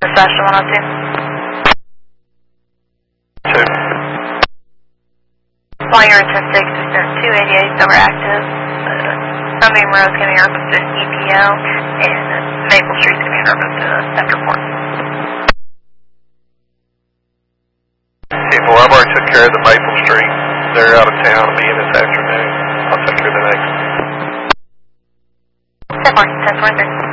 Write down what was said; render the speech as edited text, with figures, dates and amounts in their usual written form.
Sasha 102. 2. While you're at 10-6, there's 288 that were active. Sunbeam Road coming up to EPO, and Maple Street's coming up to Sector 4. People, I've already took care of the Maple Street. They're out of town me this afternoon. I'll take care of the next. 10-4, 10-4,